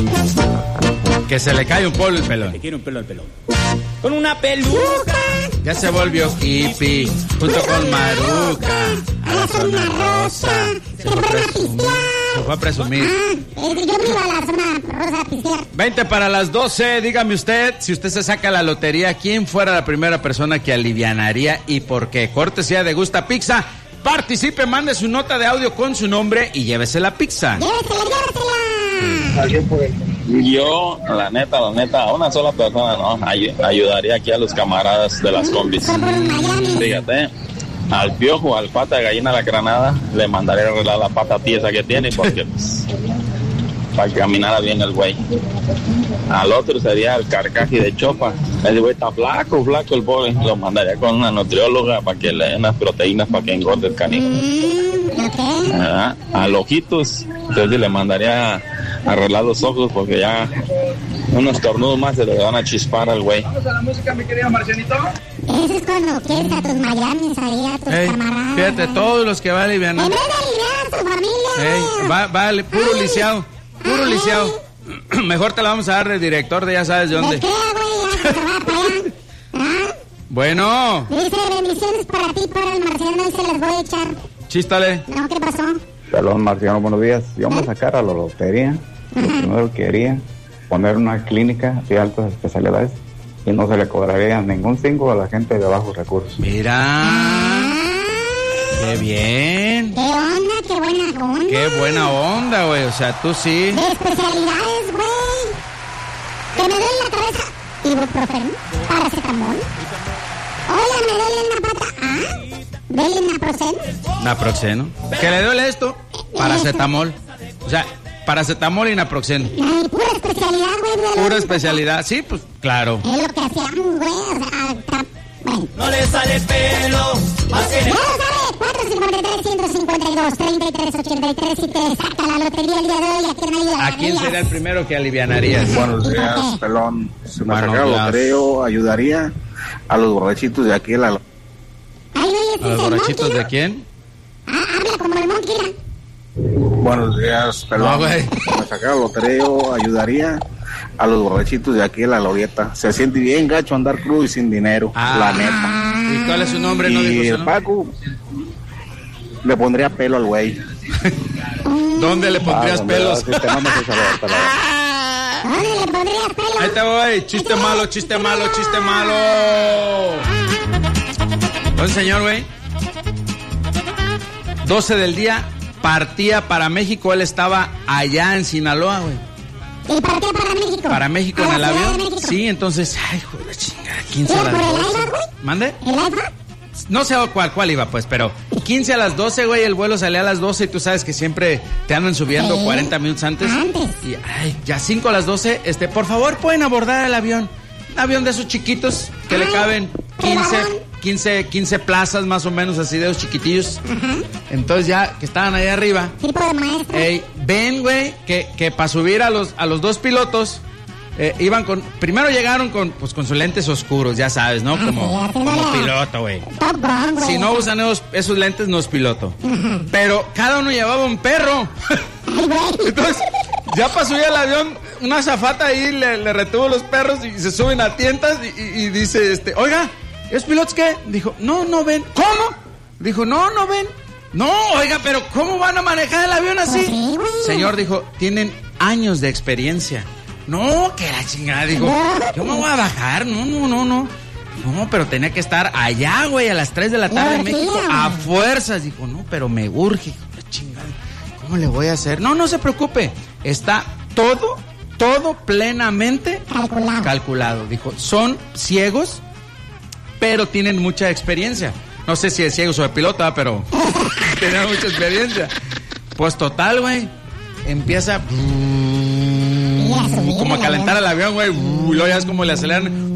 Que se le cae un pelo el pelón. Le quiere un pelo al pelón. Con una peluca. Ya se volvió hippie, junto con Maruca. A la zona rosa. Se fue a presumir. Yo me iba a la zona rosa a pistear. 20 para las 12. Dígame usted, si usted se saca la lotería, ¿quién fuera la primera persona que alivianaría y por qué? Cortesía de Gusta Pizza. Participe, mande su nota de audio con su nombre y llévese la pizza. Yo, la neta, a una sola persona no, ayudaría aquí a los camaradas de las combis. Fíjate, al Piojo, al Pata de Gallina la Granada, le mandaría a arreglar la pata tiesa que tiene porque pues, para que caminara bien el güey. Al otro sería el Carcaji de Chopa. El güey está flaco el pobre. Lo mandaría con una nutrióloga para que le den las proteínas para que engorde el canijo. Al Ojitos, entonces le mandaría a arreglar los ojos porque ya unos tornudos más se le van a chispar al güey. Vamos a la música, mi querido Marcianito. Eso es cuando quieres a tus Miamis ahí, a tus camaradas. Fíjate, todos los que va aliviando. En vez de aliviar a su familia. Vale, puro lisiado. Puro lisiado. Mejor te la vamos a dar de director de ya sabes de dónde. ¿De qué, güey? Ya se va para allá. ¿Ah? Bueno. Dice, bendiciones para ti, para el Marciano, y se las voy a echar. Chístale. No, ¿qué pasó? Salón Marciano, buenos días. Yo me sacara a la lotería. Lo primero que haría, poner una clínica de altas especialidades y no se le cobraría ningún 5 a la gente de bajos recursos. Mira. ¡Qué bien! ¡Qué onda, qué buena onda! ¡Qué buena onda, güey! O sea, tú sí. De especialidades, güey. Que me duele la cabeza. Ibuprofeno, paracetamol. Oiga, me duele una pata. ¿Ah? ¿Dele naproxeno? Naproxeno. ¿Que le duele esto? Paracetamol. O sea, paracetamol y naproxeno. Ay, pura especialidad, güey. Pura especialidad. Sí, pues, claro. Es lo que hacíamos, güey. O sea, bueno. No le sale pelo. Ya lo sabe. 453-152-3383. Si te saca la lotería el día de hoy, ¿a quién ayudarías? ¿A quién sería el primero que alivianarías? Buenos días, pelón. Si me sacara la lotería, ayudaría a los borrachitos de aquí. ¿A los borrachitos de quién? Habla como el Monkey. Buenos días, pelón. No, güey. Si me sacara la lotería, ayudaría a los borrachitos de aquí en la Glorieta. Se siente bien gacho andar crudo y sin dinero, la neta. ¿Y cuál es su nombre? Y no dijo su nombre. Paco le pondría pelo al güey. ¿Dónde le pondrías pelos? ¿Dónde le pondrías pelos? Ahí te voy. Chiste malo, chiste malo, chiste malo. Buen señor, güey. 12 del día, partía para México. Él estaba allá en Sinaloa, güey. ¿Y partía para México? Para México en el avión. Sí, entonces, ay, joder, chingada, 15 a las 12. ¿Mande? ¿El AIFA? No sé cuál iba, pues, pero 15 a las 12, güey, el vuelo salía a las 12 y tú sabes que siempre te andan subiendo 40 minutos antes. Y, ay, ya 5 a las 12, por favor, pueden abordar el avión. Un avión de esos chiquitos que le caben 15 plazas más o menos, así de esos chiquitillos. Entonces ya, que estaban ahí arriba. Tipo de maestro. Ven, güey, que para subir a los dos pilotos, iban con... Primero llegaron con sus lentes oscuros, ya sabes, ¿no? Como piloto, güey. Si no usan esos lentes, no es piloto. Pero cada uno llevaba un perro. Entonces, ya para subir al avión, una azafata ahí le retuvo los perros y se suben a tientas y dice, oiga, ¿esos pilotos qué? Dijo, no ven. ¿Cómo? Dijo, no ven. No, oiga, pero ¿cómo van a manejar el avión así? Señor, dijo, tienen años de experiencia. No, que la chingada, dijo, yo me voy a bajar, no. No, pero tenía que estar allá, güey, a las 3 de la tarde en México, a fuerzas. Dijo, no, pero me urge, hijo de chingada, ¿cómo le voy a hacer? No se preocupe, está todo plenamente calculado. Dijo, son ciegos, pero tienen mucha experiencia. No sé si es ciego o de piloto, pero tienen mucha experiencia. Pues total, güey, empieza... como a calentar el avión, güey. Y luego ya es como le aceleran.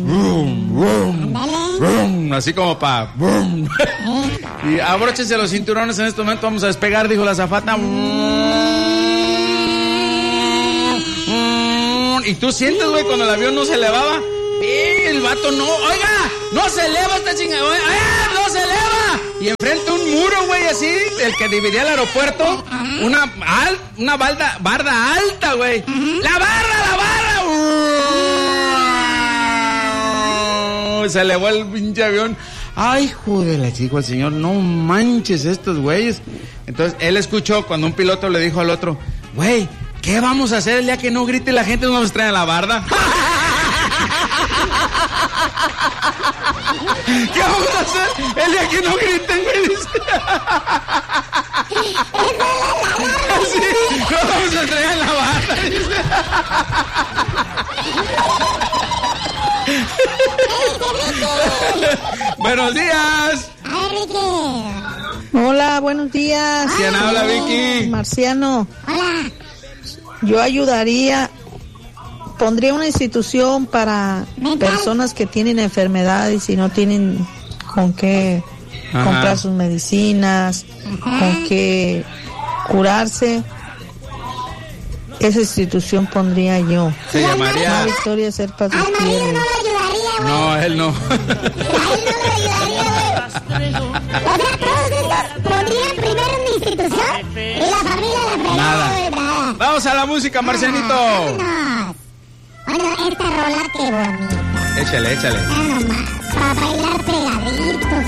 Así como para. Y abróchense los cinturones en este momento. Vamos a despegar, dijo la azafata. Y tú sientes, güey, cuando el avión no se elevaba. El vato no. Oiga, no se eleva esta chingada. No se eleva. Y enfrente un muro, güey, así, el que dividía el aeropuerto, una barda alta, güey. ¡La barra! Se elevó el pinche avión. Ay, joder, le dijo el señor, no manches estos güeyes. Entonces, él escuchó cuando un piloto le dijo al otro, güey, ¿qué vamos a hacer el día que no grite la gente? ¿No nos trae la barda? ¿Qué vamos a hacer el día que no griten, güey? Sí, no vamos a traer la barda, dice. Buenos días. Hola, buenos días. ¿Quién habla, Vicky? Marciano. Hola. Yo pondría una institución para personas que tienen enfermedades y no tienen con qué comprar sus medicinas, con qué curarse. Esa institución pondría yo. Se llamaría Una Victoria Serpa Gutiérrez. No, él no. Pondrían primero una institución y la familia la fregada. Nada. Vamos a la música, Marcianito. Bueno, esta rola qué bonita. Échale. Nada más, para bailarte